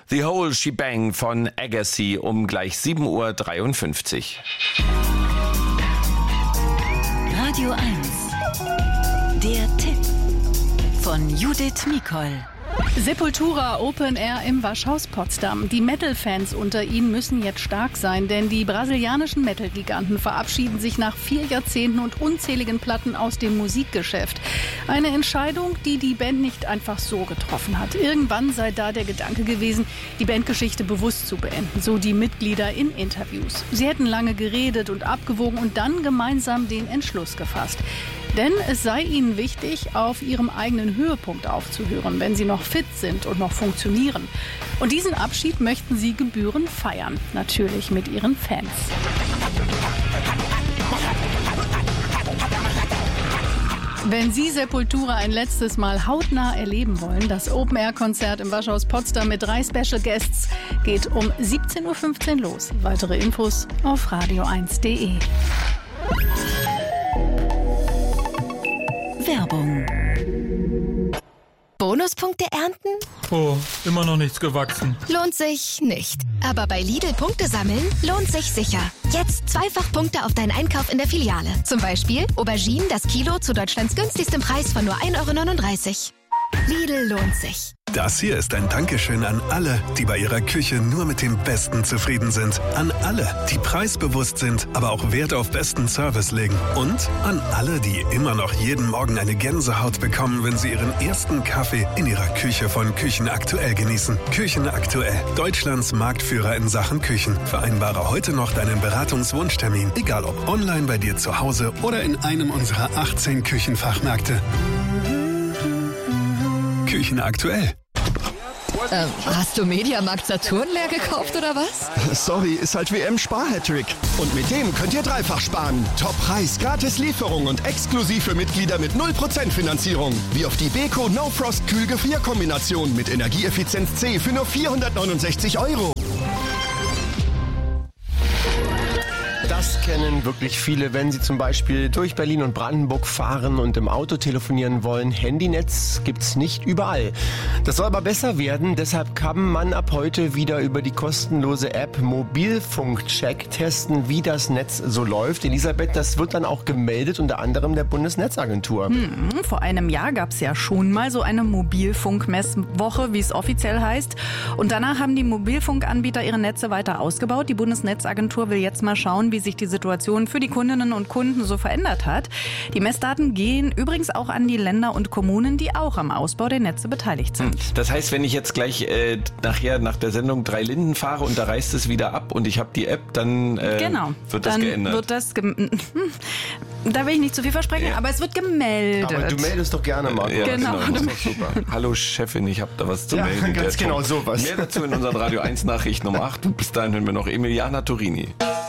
The Whole Shebang von Agassi um gleich 7.53 Uhr. Radio 1. Der Tipp von Judith Mikol. Sepultura Open Air im Waschhaus Potsdam. Die Metal-Fans unter ihnen müssen jetzt stark sein, denn die brasilianischen Metal-Giganten verabschieden sich nach 4 Jahrzehnten und unzähligen Platten aus dem Musikgeschäft. Eine Entscheidung, die die Band nicht einfach so getroffen hat. Irgendwann sei da der Gedanke gewesen, die Bandgeschichte bewusst zu beenden, so die Mitglieder in Interviews. Sie hätten lange geredet und abgewogen und dann gemeinsam den Entschluss gefasst. Denn es sei ihnen wichtig, auf ihrem eigenen Höhepunkt aufzuhören, wenn sie noch fit sind und noch funktionieren. Und diesen Abschied möchten sie gebührend feiern, natürlich mit ihren Fans. Wenn Sie Sepultura ein letztes Mal hautnah erleben wollen, das Open-Air-Konzert im Waschhaus Potsdam mit 3 Special Guests geht um 17.15 Uhr los. Weitere Infos auf radio1.de. Werbung. Bonuspunkte ernten? Oh, immer noch nichts gewachsen. Lohnt sich nicht. Aber bei Lidl Punkte sammeln lohnt sich sicher. Jetzt 2-fach Punkte auf deinen Einkauf in der Filiale. Zum Beispiel Auberginen das Kilo zu Deutschlands günstigstem Preis von nur 1,39 €. Lidl lohnt sich. Das hier ist ein Dankeschön an alle, die bei ihrer Küche nur mit dem Besten zufrieden sind. An alle, die preisbewusst sind, aber auch Wert auf besten Service legen. Und an alle, die immer noch jeden Morgen eine Gänsehaut bekommen, wenn sie ihren ersten Kaffee in ihrer Küche von Küchen Aktuell genießen. Küchen Aktuell, Deutschlands Marktführer in Sachen Küchen. Vereinbare heute noch deinen Beratungswunschtermin, egal ob online bei dir zu Hause oder in einem unserer 18 Küchenfachmärkte. Küchen Aktuell. Hast du Mediamarkt Saturn leer gekauft oder was? Sorry, ist halt WM-Spar-Hattrick. Und mit dem könnt ihr dreifach sparen. Top-Preis, gratis Lieferung und exklusiv für Mitglieder mit 0% Finanzierung. Wie auf die Beko No-Frost Kühl-Gefrier-Kombination mit Energieeffizienz C für nur 469 €. Das kennen wirklich viele, wenn sie zum Beispiel durch Berlin und Brandenburg fahren und im Auto telefonieren wollen. Handynetz gibt's nicht überall. Das soll aber besser werden, deshalb kann man ab heute wieder über die kostenlose App Mobilfunkcheck testen, wie das Netz so läuft. Elisabeth, das wird dann auch gemeldet, unter anderem der Bundesnetzagentur. Vor einem Jahr gab es ja schon mal so eine Mobilfunkmesswoche, wie es offiziell heißt. Und danach haben die Mobilfunkanbieter ihre Netze weiter ausgebaut. Die Bundesnetzagentur will jetzt mal schauen, wie sich die Situation für die Kundinnen und Kunden so verändert hat. Die Messdaten gehen übrigens auch an die Länder und Kommunen, die auch am Ausbau der Netze beteiligt sind. Das heißt, wenn ich jetzt gleich nachher nach der Sendung 3 Linden fahre und da reißt es wieder ab und ich habe die App, dann wird das geändert. Da will ich nicht zu viel versprechen, aber es wird gemeldet. Aber du meldest doch gerne mal. Ja, genau. Das ist doch super. Hallo Chefin, ich habe da was zu melden. Ganz genau sowas. Mehr dazu in unseren Radio 1 Nachrichten um 8. Bis dahin hören wir noch Emiliana Torini.